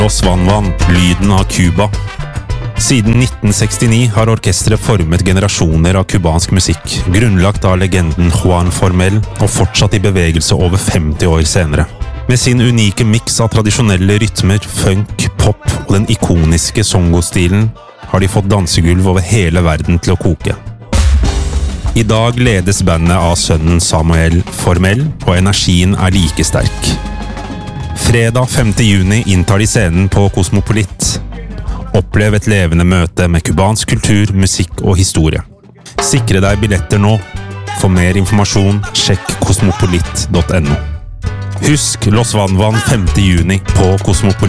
Los Van Van, lyden av Cuba. Siden 1969 har orkestret formet generasjoner av kubansk musikk, grunnlagt av legenden Juan Formell, og fortsatt i bevegelse over 50 år senere. Med sin unike mix av tradisjonelle rytmer, funk, pop og den ikoniske songo-stilen har de fått dansegulv over hele verden til å koke. I dag ledes bandet av sønnen Samuel Formell, og energien er like sterk. Fredag 5. juni inntar de scenen på Kosmopolit. Opplev et levende møte med kubansk kultur, musikk og historie. Sikre deg billetter nå. For mer informasjon, sjekk kosmopolit.no. Husk Los Van Van 5. juni på Kosmopolit.